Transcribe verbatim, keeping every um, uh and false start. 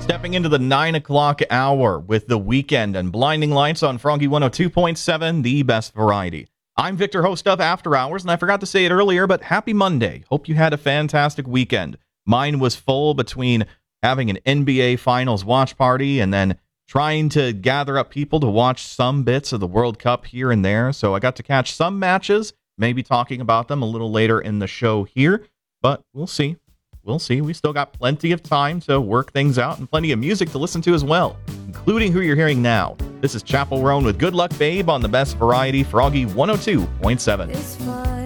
Stepping into the nine o'clock hour with The Weekend and Blinding Lights on Froggy one oh two point seven, the best variety. I'm Victor, host of After Hours, and I forgot to say it earlier, but happy Monday. Hope you had a fantastic weekend. Mine was full between having an N B A Finals watch party and then trying to gather up people to watch some bits of the World Cup here and there. So I got to catch some matches, maybe talking about them a little later in the show here, but we'll see. We'll see. We still got plenty of time to work things out and plenty of music to listen to as well, including who you're hearing now. This is Chapel Roan with Good Luck Babe on the best variety, Froggy one oh two point seven. It's fun.